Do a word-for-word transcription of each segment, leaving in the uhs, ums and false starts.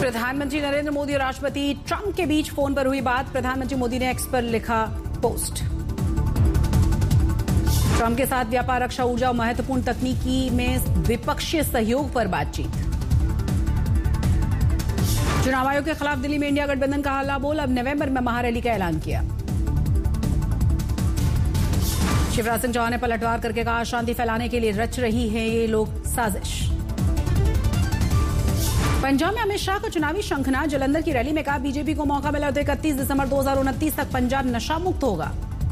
प्रधानमंत्री नरेंद्र मोदी और राष्ट्रपति ट्रंप के बीच फोन पर हुई बात। प्रधानमंत्री मोदी ने एक्स पर लिखा पोस्ट। ट्रंप के साथ व्यापार, रक्षा, ऊर्जा और महत्वपूर्ण तकनीकी में द्विपक्षीय सहयोग पर बातचीत। चुनाव आयोग के खिलाफ दिल्ली में इंडिया गठबंधन का हल्ला बोल। अब नवंबर में महारैली का ऐलान किया। शिवराज सिंह चौहान ने पलटवार करके कहा, शांति फैलाने के लिए रच रही है ये लोग साजिश। पंजाब में अमित शाह का चुनावी शंखनाद। जलंधर की रैली में कहा, बीजेपी को मौका मिला तो इकतीस दिसंबर दो हजार उनतीस तक पंजाब नशा मुक्त होगा।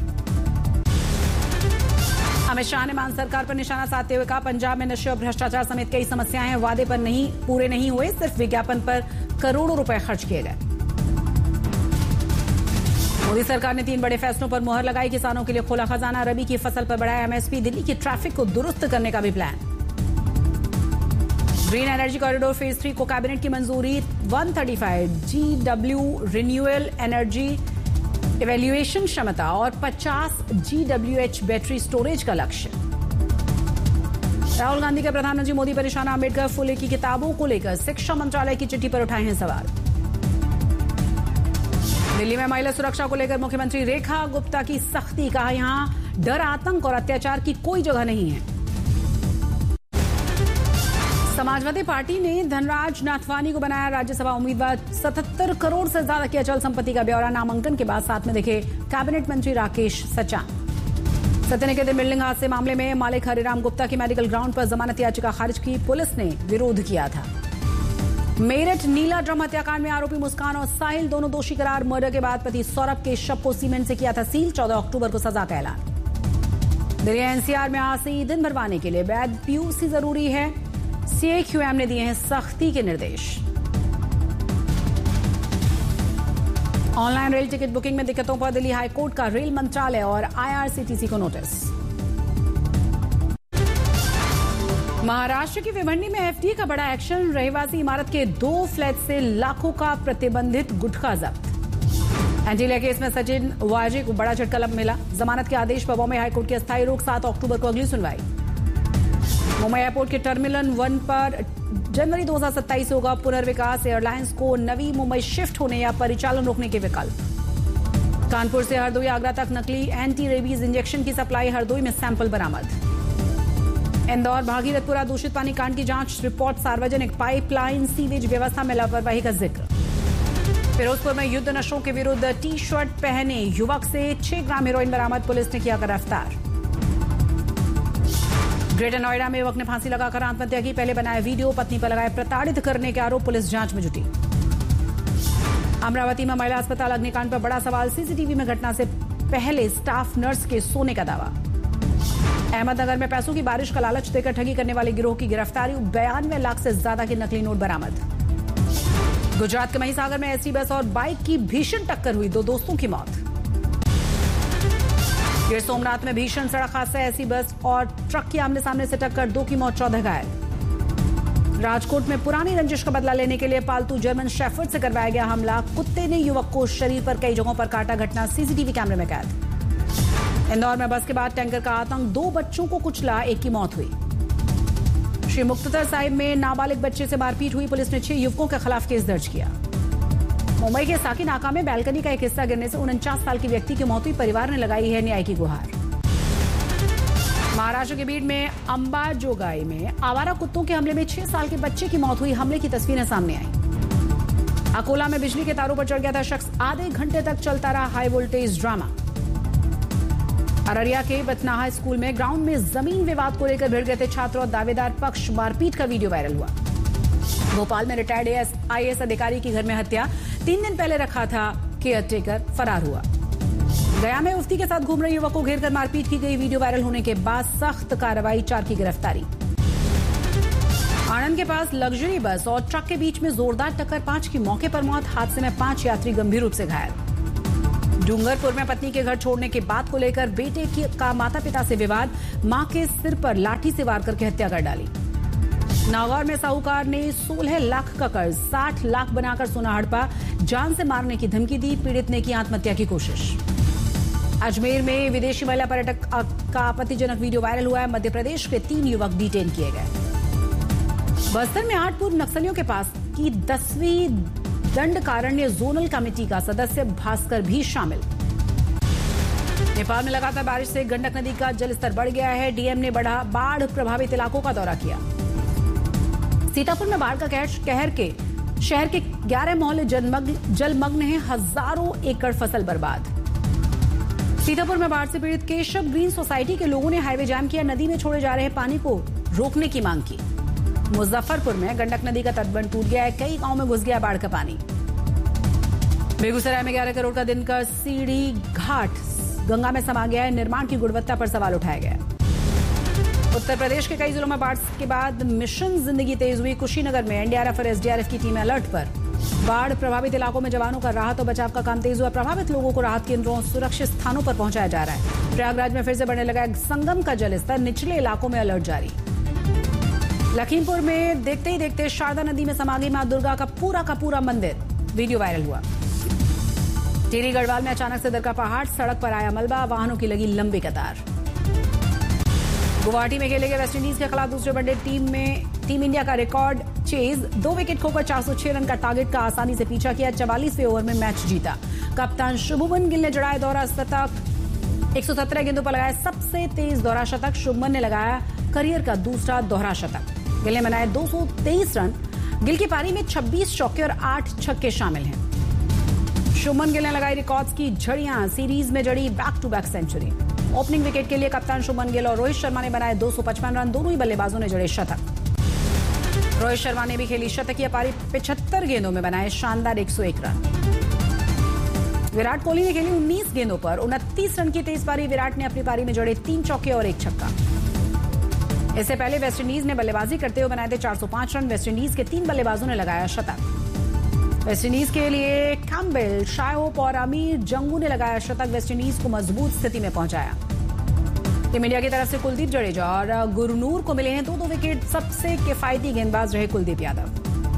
अमित शाह ने मान सरकार पर निशाना साधते हुए कहा, पंजाब में नशे और भ्रष्टाचार समेत कई समस्याएं हैं। वादे पर नहीं पूरे नहीं हुए, सिर्फ विज्ञापन पर करोड़ों रुपए खर्च किए गए। मोदी सरकार ने तीन बड़े फैसलों पर मुहर लगाई। किसानों के लिए खोला खजाना, रबी की फसल पर बढ़ाया एमएसपी, दिल्ली की ट्रैफिक को दुरुस्त करने का भी plan. Green energy corridor phase three को कैबिनेट की मंजूरी। एक सौ पैंतीस जीडब्ल्यू रिन्यूएबल एनर्जी इवैल्यूएशन क्षमता और पचास जीडब्ल्यूएच बैटरी स्टोरेज का लक्ष्य। राहुल गांधी का प्रधानमंत्री मोदी पर निशाना। अम्बेडकर फुले की किताबों को लेकर शिक्षा मंत्रालय की चिट्ठी पर उठाए हैं सवाल। दिल्ली में महिला सुरक्षा को लेकर मुख्यमंत्री रेखा गुप्ता की सख्ती। कहा, यहां डर, आतंक और अत्याचार की कोई जगह नहीं है। समाजवादी पार्टी ने धनराज नाथवानी को बनाया राज्यसभा उम्मीदवार। सतहत्तर करोड़ से ज्यादा की अचल संपत्ति का ब्यौरा। नामांकन के बाद साथ में दिखे कैबिनेट मंत्री राकेश सचान। सत्यनिकेतन बिल्डिंग हादसे मामले में मालिक हरिराम गुप्ता की मेडिकल ग्राउंड पर जमानत याचिका खारिज की। पुलिस ने विरोध किया था। मेरठ नीला ड्रम हत्याकांड में आरोपी मुस्कान और साहिल दोनों दोषी करार। मर्डर के बाद पति सौरभ के शव को सीमेंट से किया था सील। चौदह अक्टूबर को सजा का ऐलान। दिल्ली एनसीआर में आज से ईंधन भरवाने के लिए वैध पीयूसी जरूरी है। सीएक्यूएम ने दिए हैं सख्ती के निर्देश। ऑनलाइन रेल टिकट बुकिंग में दिक्कतों पर दिल्ली हाईकोर्ट का रेल मंत्रालय और आईआरसीटीसी को नोटिस। महाराष्ट्र की भिवंडी में एफडीए का बड़ा एक्शन। रहवासी इमारत के दो फ्लैट से लाखों का प्रतिबंधित गुटखा जब्त। एंटीलिया केस में सचिन वाजे को बड़ा झटका लब मिला। जमानत के आदेश पर बॉम्बे हाईकोर्ट की अस्थायी रोक। सात अक्टूबर को अगली सुनवाई। मुंबई एयरपोर्ट के टर्मिनल वन पर जनवरी दो हजार सत्ताईस से होगा पुनर्विकास। एयरलाइंस को नवी मुंबई शिफ्ट होने या परिचालन रोकने के विकल्प। कानपुर से हरदोई आगरा तक नकली एंटी रेबीज इंजेक्शन की सप्लाई। हरदोई में सैंपल बरामद। इंदौर भागीरथपुरा दूषित पानी कांड की जांच रिपोर्ट सार्वजनिक। पाइपलाइन सीवेज व्यवस्था में लापरवाही का जिक्र। फिरोजपुर में युद्ध नशों के विरुद्ध टी शर्ट पहने युवक से छह ग्राम हेरोइन बरामद। पुलिस ने किया गिरफ्तार। ग्रेटर नोएडा में युवक ने फांसी लगाकर आत्महत्या की। पहले बनाया वीडियो, पत्नी पर लगाए प्रताड़ित करने के आरोप। पुलिस जांच में जुटी। अमरावती में महिला अस्पताल अग्निकांड पर बड़ा सवाल। सीसीटीवी में घटना से पहले स्टाफ नर्स के सोने का दावा। अहमदनगर में पैसों की बारिश का लालच देकर ठगी करने वाले गिरोह की गिरफ्तारी। बयानवे लाख से ज्यादा के नकली नोट बरामद। गुजरात के महिसागर में एसी बस और बाइक की भीषण टक्कर हुई। दो दोस्तों की मौत। गिर सोमनाथ में भीषण सड़क हादसा। एसी बस और ट्रक की आमने सामने से टक्कर। दो की मौत, चौदह घायल। राजकोट में पुरानी रंजिश का बदला लेने के लिए पालतू जर्मन शेफर्ड से करवाया गया हमला। कुत्ते ने युवक को शरीर पर कई जगहों पर काटा। घटना सीसीटीवी कैमरे में कैद। इंदौर में बस के बाद टैंकर का आतंक। दो बच्चों को कुचला, एक की मौत हुई। श्री मुक्तसर साहिब में नाबालिग बच्चे से मारपीट हुई। पुलिस ने छह युवकों के खिलाफ केस दर्ज किया। मुंबई के साकीनाका में बैल्कनी का एक हिस्सा गिरने से उनचास साल की व्यक्ति की मौत हुई। परिवार ने लगाई है न्याय की गुहार। महाराष्ट्र के बीड में अंबाजोगाई में आवारा कुत्तों के हमले में छह साल के बच्चे की मौत हुई। हमले की तस्वीरें सामने आई। अकोला में बिजली के तारों पर चढ़ गया था शख्स। आधे घंटे तक चलता रहा हाई वोल्टेज ड्रामा। अररिया के बथनाहा स्कूल में ग्राउंड में जमीन विवाद को लेकर भिड़ गए थे छात्र और दावेदार पक्ष। मारपीट का वीडियो वायरल हुआ। भोपाल में रिटायर्ड आईएएस अधिकारी की घर में हत्या। तीन दिन पहले रखा था केयरटेकर, फरार हुआ। गया में मुफ्ती के साथ घूम रहे युवक को घेर कर मारपीट की गई। वीडियो वायरल होने के बाद सख्त कार्रवाई। चार की गिरफ्तारी। आनंद के पास लग्जरी बस और ट्रक के बीच में जोरदार टक्कर। पांच की मौके पर मौत। हादसे में पांच यात्री गंभीर रूप से घायल। डूंगरपुर में पत्नी के घर छोड़ने के बात को लेकर बेटे की का माता पिता से विवाद। मां के सिर पर लाठी से वार करके हत्या कर डाली। नागौर में साहूकार ने सोलह लाख का कर्ज साठ लाख बनाकर सोना हड़पा। जान से मारने की धमकी दी। पीड़ित ने की आत्महत्या की कोशिश। अजमेर में विदेशी महिला पर्यटक का आपत्तिजनक वीडियो वायरल हुआ है। मध्य प्रदेश के तीन युवक डिटेन किए गए। बस्तर में आठ पूर्व नक्सलियों के पास की दसवीं दंडकारण्य जोनल कमेटी का सदस्य भास्कर भी शामिल। नेपाल में लगातार बारिश से गंडक नदी का जलस्तर बढ़ गया है। डीएम ने बढ़ा बाढ़ प्रभावित इलाकों का दौरा किया। सीतापुर में बाढ़ का कहर कहर के शहर के ग्यारह मोहल्ले जलमग्न जलमग्न हैं। हजारों एकड़ फसल बर्बाद। सीतापुर में बाढ़ से पीड़ित केशव ग्रीन सोसाइटी के लोगों ने हाईवे जाम किया। नदी में छोड़े जा रहे पानी को रोकने की मांग की। मुजफ्फरपुर में गंडक नदी का तटबंध टूट गया है। कई गांव में घुस गया बाढ़ का पानी। बेगूसराय में ग्यारह करोड़ का दिन का सीढ़ी घाट गंगा में समा गया है। निर्माण की गुणवत्ता पर सवाल उठाया गया। उत्तर प्रदेश के कई जिलों में बाढ़ के बाद मिशन जिंदगी तेज हुई। कुशीनगर में एनडीआरएफ और एसडीआरएफ की टीमें अलर्ट पर। बाढ़ प्रभावित इलाकों में जवानों का राहत और बचाव का काम तेज हुआ। प्रभावित लोगों को राहत केंद्रों सुरक्षित स्थानों पर पहुंचाया जा रहा है। प्रयागराज में फिर से बढ़ने लगा संगम का जलस्तर। निचले इलाकों में अलर्ट जारी। लखीमपुर में देखते ही देखते शारदा नदी में समा गई मां दुर्गा का पूरा का पूरा मंदिर। वीडियो वायरल हुआ। टिहरी गढ़वाल में अचानक से दरका पहाड़, सड़क पर आया मलबा, वाहनों की लगी लंबी कतार। गुवाहाटी में खेले गए वेस्टइंडीज के खिलाफ दूसरे वनडे टीम में टीम इंडिया का रिकॉर्ड चेज। दो विकेट खोकर चार सौ छह रन का टारगेट का आसानी से पीछा किया। चवालीसवें ओवर में मैच जीता। कप्तान शुभमन गिल ने जड़ाया दोहरा शतक। एक सौ सत्रह गेंदों पर लगाया सबसे तेज दोहरा शतक। शुभमन ने लगाया करियर का दूसरा दोहरा शतक। गिल ने बनाए दो सौ तेईस रन। गिल की पारी में छब्बीस चौके और आठ छक्के शामिल हैं। शुभमन गिल ने लगाई रिकॉर्ड्स की झड़ियां। सीरीज में जड़ी back to back century. Opening wicket के लिए कप्तान शुभमन गिल और रोहित शर्मा ने बनाए दो सौ पचपन रन। दोनों ही बल्लेबाजों ने जड़े शतक। रोहित शर्मा ने भी खेली शतकीय पारी। पचहत्तर गेंदों में बनाए शानदार एक सौ एक रन। विराट कोहली ने खेली उन्नीस गेंदों पर उनतीस रन की तेज पारी। विराट ने अपनी पारी में जड़े तीन चौके और एक छक्का। इससे पहले वेस्टइंडीज ने बल्लेबाजी करते हुए बनाए थे चार सौ पांच रन। वेस्टइंडीज के तीन बल्लेबाजों ने लगाया शतक। वेस्टइंडीज के लिए कैम्बेल, शायहोप और अमीर जंगू ने लगाया शतक। वेस्टइंडीज को मजबूत स्थिति में पहुंचाया। टीम इंडिया की तरफ से कुलदीप जडेजा और गुरनूर को मिले हैं दो दो विकेट। सबसे किफायती गेंदबाज रहे कुलदीप यादव।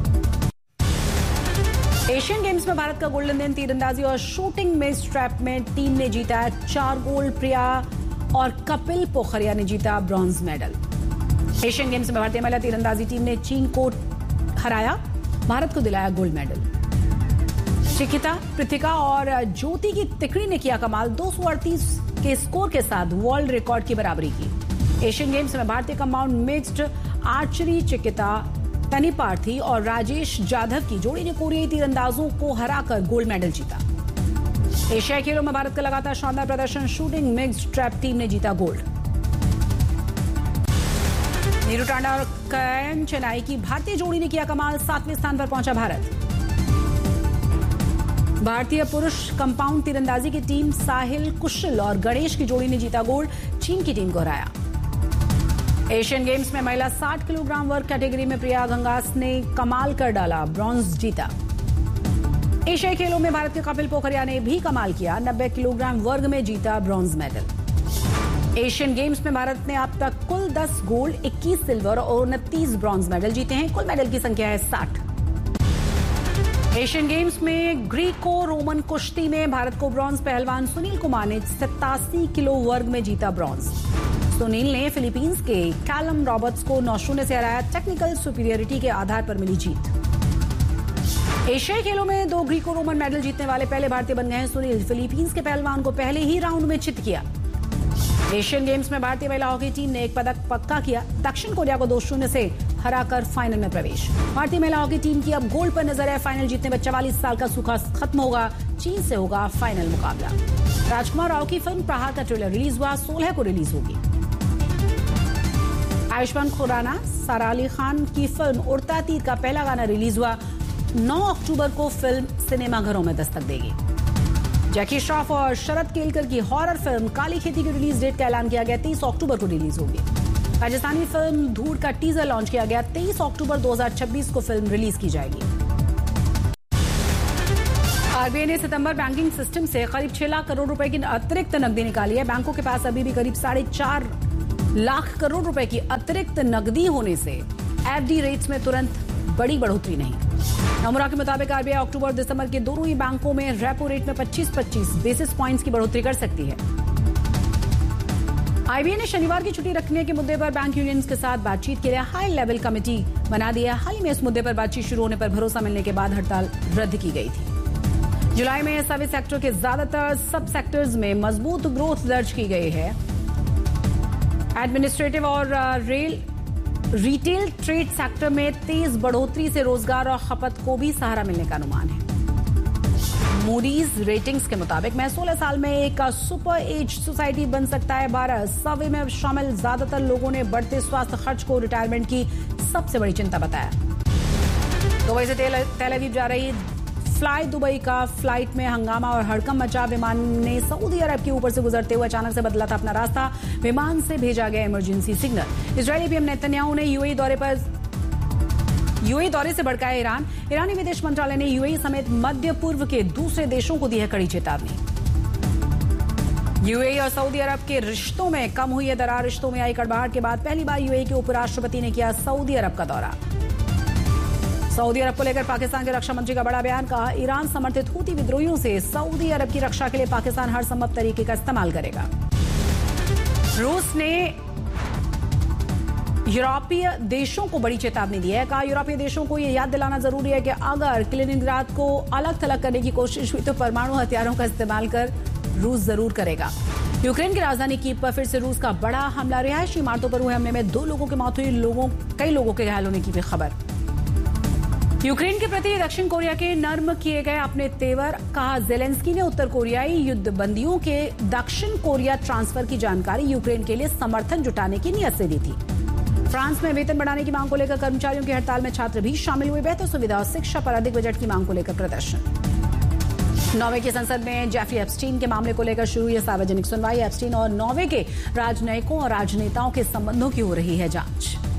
एशियन गेम्स में भारत का गोल्डन दिन तीरंदाजी और शूटिंग में स्ट्रैप में टीम ने जीता चार गोल्ड। प्रिया और कपिल पोखरिया ने जीता ब्रॉन्ज मेडल। एशियन गेम्स में भारतीय महिला तीरंदाजी टीम ने चीन को हराया। भारत को दिलाया गोल्ड मेडल। चिकिता, पृथिका और ज्योति की तिकड़ी ने किया कमाल। दो सौ अड़तीस के स्कोर के साथ वर्ल्ड रिकॉर्ड की बराबरी की। एशियन गेम्स में भारतीय कंपाउंड मिक्स्ड आर्चरी चिकिता तनिपार्थी और राजेश जाधव की जोड़ी ने कोरियाई तीरंदाजों को हराकर गोल्ड मेडल जीता। एशियाई खेलों में भारत का लगातार शानदार प्रदर्शन। शूटिंग मिक्स्ड ट्रैप टीम ने जीता गोल्ड। नीरू टांडा और कैन चेन्नई की भारतीय जोड़ी ने किया कमाल। सातवें स्थान पर पहुंचा भारत। भारतीय पुरुष कंपाउंड तीरंदाजी की टीम साहिल कुशल और गणेश की जोड़ी ने जीता गोल्ड। चीन की टीम को हराया। एशियन गेम्स में महिला साठ किलोग्राम वर्ग कैटेगरी में प्रिया घंगास ने कमाल कर डाला। ब्रॉन्ज जीता। एशियाई खेलों में भारत के कपिल पोखरिया ने भी कमाल किया। नब्बे किलोग्राम वर्ग में जीता ब्रॉन्ज मेडल। एशियन गेम्स में भारत ने अब तक कुल दस गोल्ड, इक्कीस सिल्वर और उनतीस ब्रॉन्ज मेडल जीते हैं। कुल मेडल की संख्या है साठ। एशियन गेम्स में ग्रीको रोमन कुश्ती में भारत को ब्रॉन्ज। पहलवान सुनील कुमार ने सत्तासी किलो वर्ग में जीता ब्रॉन्ज। सुनील ने फिलीपींस के कैलम रॉबर्ट्स को नौ शून्य से हराया। टेक्निकल सुपीरियरिटी के आधार पर मिली जीत। एशियाई खेलों में दो ग्रीको रोमन मेडल जीतने वाले पहले भारतीय बन गए हैं सुनील। फिलीपींस के पहलवान को पहले ही राउंड में चित किया। एशियन गेम्स में भारतीय महिला हॉकी टीम ने एक पदक पक्का किया। दक्षिण कोरिया को दो शून्य से हराकर फाइनल में प्रवेश। भारतीय महिला हॉकी टीम की अब गोल्ड पर नजर है। फाइनल जीतने में चवालीस साल का सूखा खत्म होगा। चीन से होगा फाइनल मुकाबला। राजकुमार राव की फिल्म प्रहार का ट्रेलर रिलीज हुआ। सोलह को रिलीज होगी। आयुष्मान खुराना, सारा अली खान की फिल्म उड़ता तीर का पहला गाना रिलीज हुआ। नौ अक्टूबर को फिल्म सिनेमाघरों में दस्तक देगी। जैकी श्रॉफ और शरद केलकर की हॉरर फिल्म काली खेती की रिलीज डेट का ऐलान किया गया। तेईस अक्टूबर को रिलीज होगी। राजस्थानी फिल्म धूड़ का टीजर लॉन्च किया गया। तेईस अक्टूबर दो हज़ार छब्बीस को फिल्म रिलीज की जाएगी। आरबीआई ने सितंबर बैंकिंग सिस्टम से करीब छह लाख करोड़ रुपए की अतिरिक्त नकदी निकाली है। बैंकों के पास अभी भी करीब साढ़े चार लाख करोड़ रुपए की अतिरिक्त नकदी होने से एफडी रेट्स में तुरंत बड़ी बढ़ोतरी नहीं। नमूना के मुताबिक आरबीआई अक्टूबर और दिसंबर के दोनों ही बैंकों में रेपो रेट में पच्चीस पच्चीस बेसिस पॉइंट्स की बढ़ोतरी कर सकती है। आईबीए ने शनिवार की छुट्टी रखने के मुद्दे पर बैंक यूनियंस के साथ बातचीत के लिए हाई लेवल कमेटी बना दी है। हाल ही में इस मुद्दे पर बातचीत शुरू होने पर भरोसा मिलने के बाद हड़ताल रद्द की गई थी। जुलाई में सर्विस सेक्टर के ज्यादातर सब सेक्टर्स में मजबूत ग्रोथ दर्ज की गई है। एडमिनिस्ट्रेटिव और रेल रिटेल ट्रेड सेक्टर में तेज बढ़ोतरी से रोजगार और खपत को भी सहारा मिलने का अनुमान है। मूडीज रेटिंग्स के मुताबिक मैं सोलह साल में एक सुपर एज सोसाइटी बन सकता है भारत। सर्वे में शामिल ज्यादातर लोगों ने बढ़ते स्वास्थ्य खर्च को रिटायरमेंट की सबसे बड़ी चिंता बताया। दुबई से तेल अवीव जा रही फ्लाई दुबई का फ्लाइट में हंगामा और हड़कंप मचा। विमान ने सऊदी अरब के ऊपर से गुजरते हुए अचानक से बदला था अपना रास्ता। विमान से भेजा गया emergency signal. Israeli PM Netanyahu ने यूएई दौरे पर यूएई दौरे से भड़काया ईरान। ईरानी विदेश मंत्रालय ने यूएई समेत मध्य पूर्व के दूसरे देशों को दी है कड़ी चेतावनी। यूएई और सऊदी अरब के रिश्तों में कम हुई है दरार। रिश्तों में आई कड़वाहट के बाद पहली बार यूएई के उपराष्ट्रपति ने किया सऊदी अरब का दौरा। सऊदी अरब को लेकर पाकिस्तान के रक्षा मंत्री का बड़ा बयान। कहा, ईरान समर्थित हूती विद्रोहियों से सऊदी अरब की रक्षा के लिए पाकिस्तान हर संभव तरीके का इस्तेमाल करेगा। रूस ने यूरोपीय देशों को बड़ी चेतावनी दी है। कहा, यूरोपीय देशों को यह याद दिलाना जरूरी है कि अगर कलिनिंग्राद को अलग थलग करने की कोशिश हुई तो परमाणु हथियारों का इस्तेमाल कर रूस जरूर करेगा। यूक्रेन की राजधानी कीव पर फिर से रूस का बड़ा हमला। रिहायशी इमारतों पर हुए हमले में दो लोगों की मौत हुई। लोगों कई लोगों के घायल होने की भी खबर। यूक्रेन के प्रति दक्षिण कोरिया के नर्म किए गए अपने तेवर। कहा, जेलेंस्की ने उत्तर कोरियाई युद्ध बंदियों के दक्षिण कोरिया ट्रांसफर की जानकारी यूक्रेन के लिए समर्थन जुटाने की नीयत से दी थी। फ्रांस में वेतन बढ़ाने की मांग को लेकर कर्मचारियों की हड़ताल में छात्र भी शामिल हुए। बेहतर सुविधा और शिक्षा पर अधिक बजट की मांग को लेकर प्रदर्शन। नॉर्वे की संसद में जेफरी एप्स्टीन के मामले को लेकर शुरू हुई सार्वजनिक सुनवाई। एप्स्टीन और नॉर्वे के राजनयिकों और राजनेताओं के संबंधों की हो रही है जांच।